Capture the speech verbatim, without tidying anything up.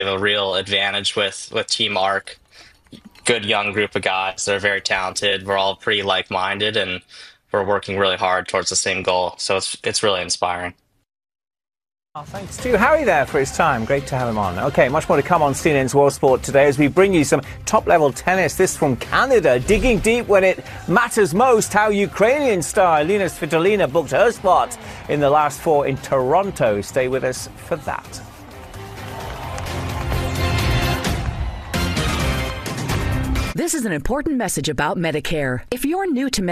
have a real advantage with with Team Arc. Good young group of guys. They're very talented. We're all pretty like-minded, and we're working really hard towards the same goal. So it's it's really inspiring. Oh, thanks to Harry there for his time. Great to have him on. OK, much more to come on C N N's World Sport today as we bring you some top-level tennis. This from Canada, digging deep when it matters most. How Ukrainian star Elina Svitolina booked her spot in the last four in Toronto. Stay with us for that. This is an important message about Medicare. If you're new to Medicare,